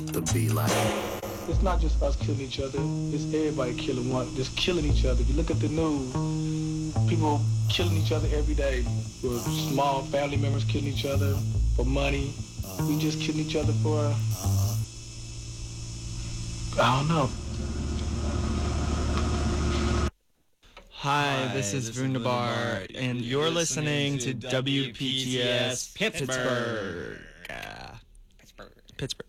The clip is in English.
to be like. It's not just us killing each other. It's everybody just killing each other. If you look at the news, people killing each other every day. With small family members killing each other for money. We just killing each other for, I don't know. Hi, this is Wunderbar, and you're listening to WPTS Pittsburgh. Pittsburgh.